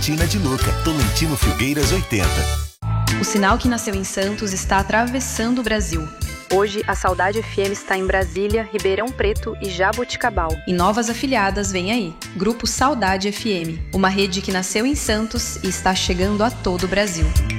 Tina de Luca, Tolentino Filgueiras 80. O sinal que nasceu em Santos está atravessando o Brasil. Hoje, a Saudade FM está em Brasília, Ribeirão Preto e Jaboticabal. E novas afiliadas vêm aí. Grupo Saudade FM, uma rede que nasceu em Santos e está chegando a todo o Brasil.